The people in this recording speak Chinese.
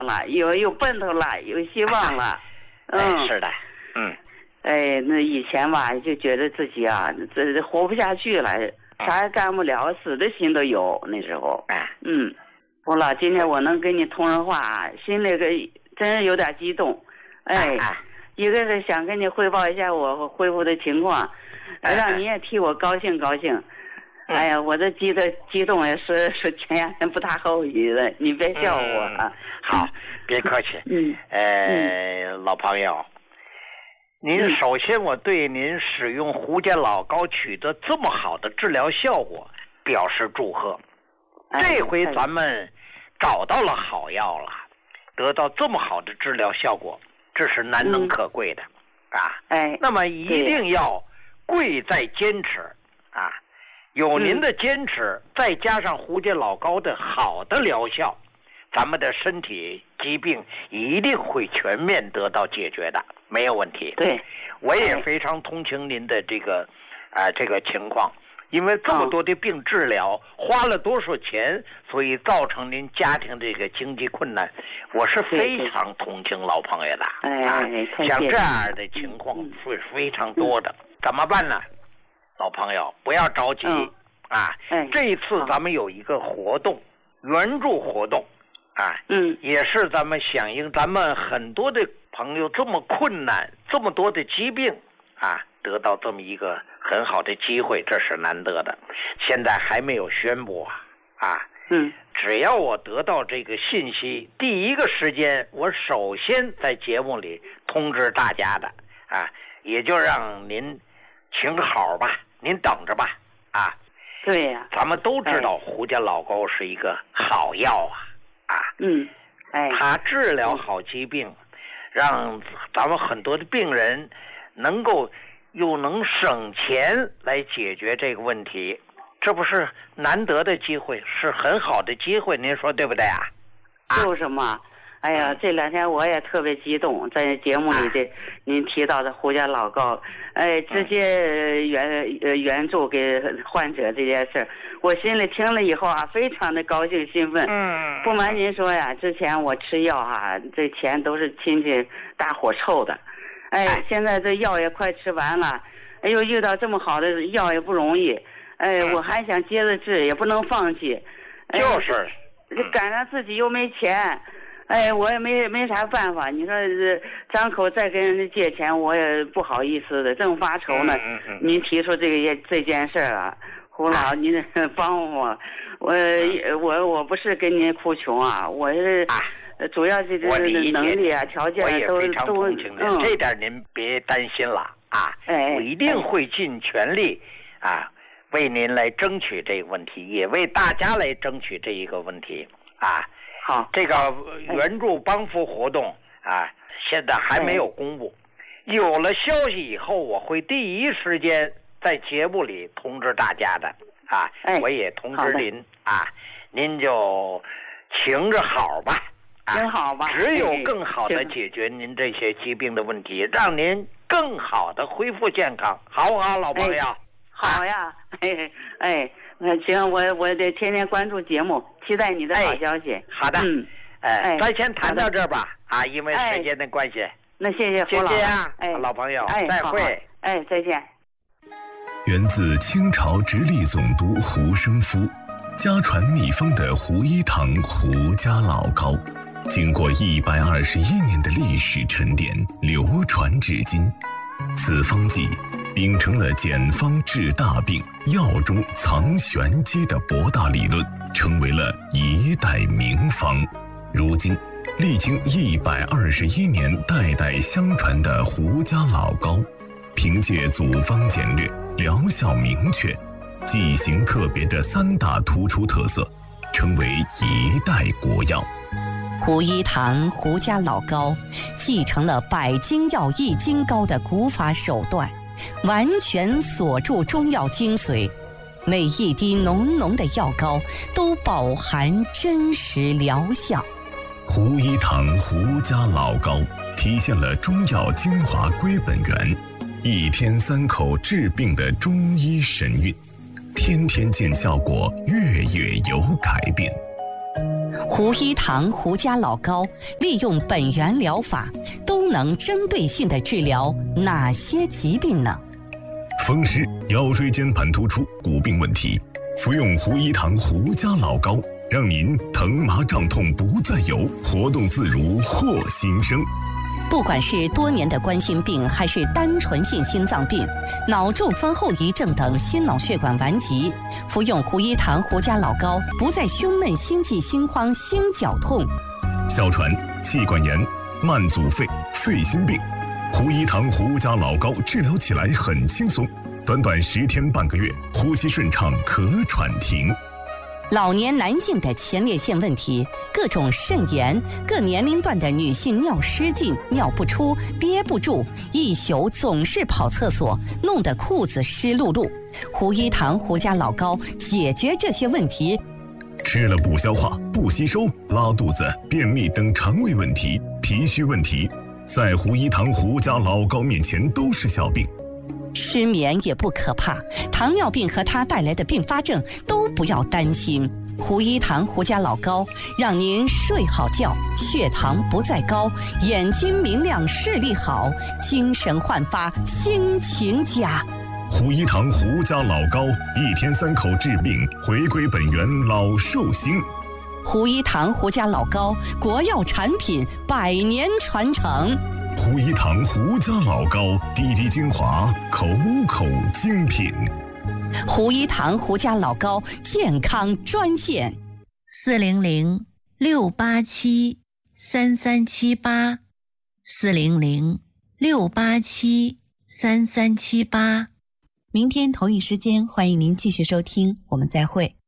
了，有奔头了，有希望了。 是的， 那以前吧就觉得自己啊，这活不下去了，啥也干不了，死的心都有那时候。胡老，今天我能跟你通上话，心里真是有点激动。一个是想跟你汇报一下我恢复的情况，让你也替我高兴高兴。哎呀，我这激动也是前两天不大好意思，你别笑我啊。 好，别客气。老朋友，您首先我对您使用胡家老膏取得这么好的治疗效果表示祝贺。这回咱们找到了好药了，得到这么好的治疗效果，这是难能可贵的那么一定要贵在坚持有您的坚持，再加上胡家老膏的好的疗效，咱们的身体疾病一定会全面得到解决的，没有问题。 对， 我也非常同情您的这个情况，因为这么多的病治疗花了多少钱，所以造成您家庭这个经济困难，我是非常同情老朋友的。像这样的情况是非常多的，怎么办呢？老朋友不要着急这一次咱们有一个活动，援助活动也是咱们响应咱们很多的朋友这么困难，这么多的疾病得到这么一个很好的机会，这是难得的。现在还没有宣布只要我得到这个信息，第一个时间我首先在节目里通知大家的也就让您请好吧，您等着吧对呀， 咱们都知道胡家老膏是一个好药它治疗好疾病，让咱们很多的病人能够又能省钱来解决这个问题，这不是难得的机会，是很好的机会，您说对不对就是嘛。哎呀，这两天我也特别激动，在节目里的您提到的胡家老膏，直接援助给患者这件事，我心里听了以后非常的高兴兴奋。不瞒您说呀，之前我吃药这钱都是亲戚大伙凑的，现在这药也快吃完了，又遇到这么好的药也不容易，我还想接着治，也不能放弃， 就是赶上自己又没钱。我也没啥办法，你说张口再跟人家借钱，我也不好意思的，正发愁呢。您提出这件事了，胡老，您帮我，我不是跟您哭穷我是主要是能力条件都我也非常同情您，这点您别担心了我一定会尽全力为您来争取这个问题，也为大家来争取这一个问题好， 这个援助帮扶活动现在还没有公布，有了消息以后，我会第一时间在节目里通知大家的我也通知您您就请着好吧挺好吧， 只有更好的解决您这些疾病的问题，让您更好的恢复健康，好不好，老朋友？ 好呀，行，我得天天关注节目，期待你的好消息。 好的，咱先谈到这儿吧因为时间的关系。 那谢谢胡老， 老朋友，再会。 再见。 源自清朝直隶总督胡生夫，家传秘方的胡一堂胡家老膏，经过121年的历史沉淀，流传至今。此方剂秉承了简方治大病、药中藏玄机的博大理论，成为了一代名方。如今历经121年代代相传的胡家老膏，凭借组方简略、疗效明确、剂型特别的3大突出特色，成为一代国药。 胡一堂胡家老膏继承了百金药易筋膏的古法手段，完全锁住中药精髓，每一滴浓浓的药膏都饱含真实疗效。 胡一堂胡家老膏体现了中药精华归本源，一天3口治病的中医神韵，天天见效果，月月有改变。 胡一堂胡家老膏利用本源疗法，都能针对性地治疗哪些疾病呢？ 风湿、腰椎间盘突出、骨病问题，服用胡一堂胡家老膏，让您疼麻胀痛不再有，活动自如获新生。 不管是多年的冠心病，还是单纯性心脏病、脑中风后遗症等心脑血管顽疾，服用胡一堂胡家老膏，不再胸闷、心悸、心慌、心绞痛。 哮喘、气管炎、慢阻肺、肺心病，胡一堂胡家老膏治疗起来很轻松，短短10天半个月，呼吸顺畅，咳喘停。 老年男性的前列腺问题，各种肾炎，各年龄段的女性尿失禁、尿不出、憋不住，一宿总是跑厕所，弄得裤子湿漉漉。胡一堂胡家老膏解决这些问题。 吃了不消化、不吸收、拉肚子、便秘等肠胃问题、脾虚问题，在胡一堂胡家老膏面前都是小病。 失眠也不可怕，糖尿病和它带来的并发症都不要担心。胡一堂胡家老膏让您睡好觉，血糖不再高，眼睛明亮，视力好，精神焕发，心情佳。 胡一堂胡家老膏，1天3口治病，回归本源，老寿星。 胡一堂胡家老膏，国药产品，100年传承。 胡一堂胡家老膏，滴滴精华，口口精品。 胡一堂胡家老膏健康专线 400-687-3378，400-687-3378。明天同一时间，欢迎您继续收听，我们再会。